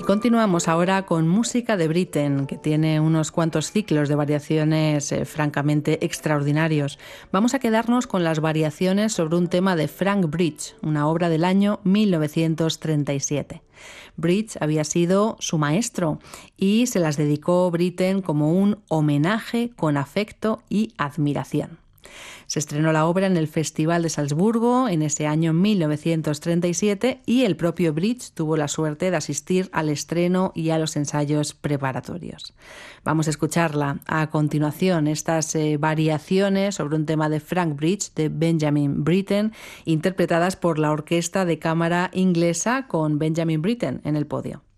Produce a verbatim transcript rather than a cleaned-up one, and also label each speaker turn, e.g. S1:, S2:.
S1: Y continuamos ahora con música de Britten, que tiene unos cuantos ciclos de variaciones eh, francamente extraordinarios. Vamos a quedarnos con las variaciones sobre un tema de Frank Bridge, una obra del año mil novecientos treinta y siete. Bridge había sido su maestro y se las dedicó Britten como un homenaje con afecto y admiración. Se estrenó la obra en el Festival de Salzburgo en ese año mil novecientos treinta y siete y el propio Bridge tuvo la suerte de asistir al estreno y a los ensayos preparatorios. Vamos a escucharla a continuación, estas eh, variaciones sobre un tema de Frank Bridge de Benjamin Britten, interpretadas por la Orquesta de Cámara Inglesa con Benjamin Britten en el podio.